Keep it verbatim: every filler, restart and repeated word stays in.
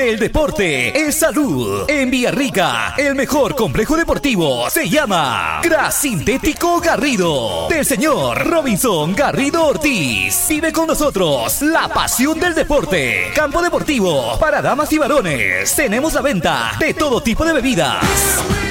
que el deporte es salud. En Villarrica, el mejor complejo deportivo se llama Gras Sintético Garrido, del señor Robinson Garrido Ortiz. Vive con nosotros la pasión del deporte. Campo deportivo para damas y varones. Tenemos la venta de todo tipo de bebidas.